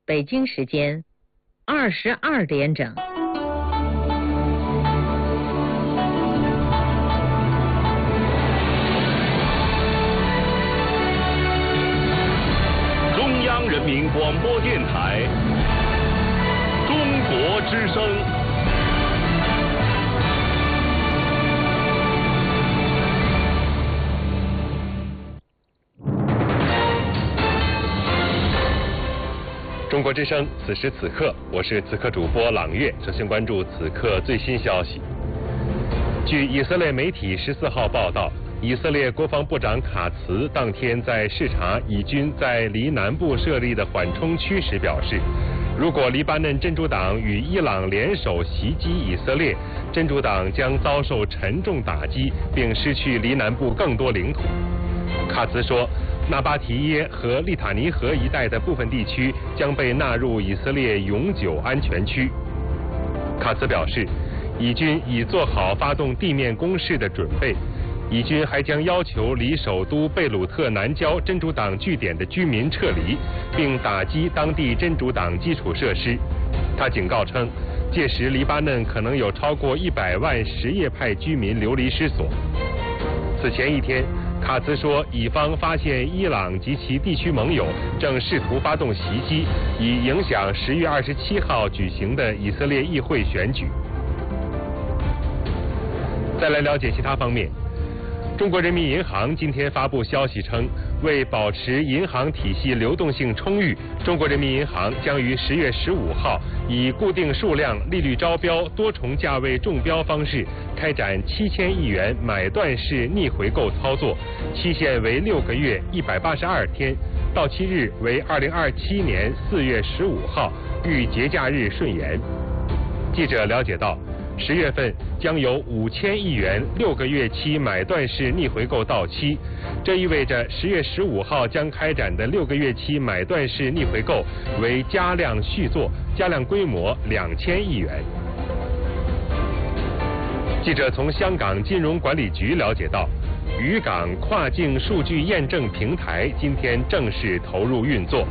北京时间22点整。 中央人民广播电台中国之声。中国之声，此时此刻，我是此刻主播朗月。首先关注此刻最新消息。据以色列媒体14号报道，以色列国防部长卡茨当天在视察以军在黎南部设立的缓冲区时表示，如果黎巴嫩真主党与伊朗联手袭击以色列，真主党将遭受沉重打击，并失去黎南部更多领土。卡茨说，纳巴提耶和利塔尼河一带的部分地区将被纳入以色列永久安全区。卡茨表示，以军已做好发动地面攻势的准备，以军还将要求离首都贝鲁特南郊真主党据点的居民撤离，并打击当地真主党基础设施。他警告称，届时黎巴嫩可能有超过100万什叶派居民流离失所。此前一天，卡茨说，以方发现伊朗及其地区盟友正试图发动袭击，以影响10月27号举行的以色列议会选举。再来了解其他方面。中国人民银行今天发布消息称，为保持银行体系流动性充裕，中国人民银行将于10月15号以固定数量利率招标多重价位中标方式开展7000亿元买断式逆回购操作，期限为6个月182天，到期日为2027年4月15号，遇节假日顺延。记者了解到，10月份将有5000亿元6个月期买断式逆回购到期，这意味着10月15号将开展的6个月期买断式逆回购为加量续作，加量规模2000亿元。记者从香港金融管理局了解到，渝港跨境数据验证平台今天正式投入运作。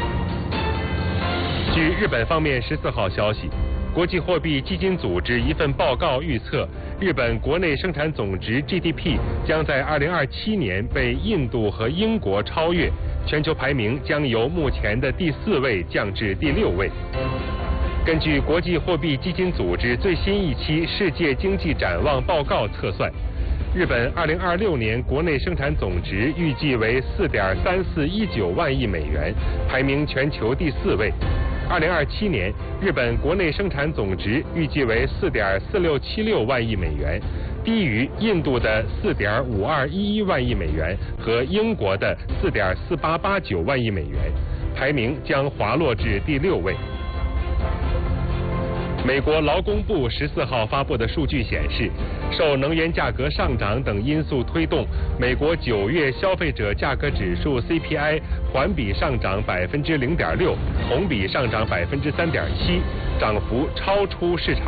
据日本方面14号消息，国际货币基金组织一份报告预测，日本国内生产总值 GDP 将在2027年被印度和英国超越，全球排名将由目前的第4位降至第6位。根据国际货币基金组织最新一期世界经济展望报告测算，日本2026年国内生产总值预计为4.3419万亿美元，排名全球第4位。2027年，日本国内生产总值预计为4.4676万亿美元，低于印度的4.5211万亿美元和英国的4.4889万亿美元，排名将滑落至第6位。美国劳工部14号发布的数据显示，受能源价格上涨等因素推动，美国9月消费者价格指数 CPI 环比上涨0.6%，同比上涨3.7%，涨幅超出市场